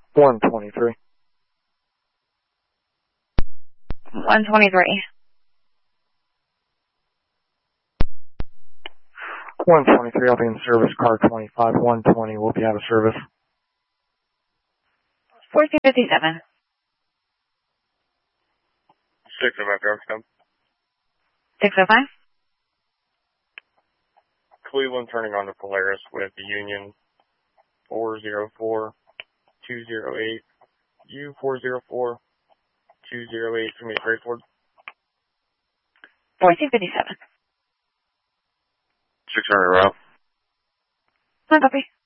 123. 123. 123, I'll be in service, car 25, 120 will be out of service. 1457. 605, Youngstown. 605. Cleveland turning on to Polaris with the Union 404-208, U404-208 from the Freight Ford. 1457. 600 route. One copy.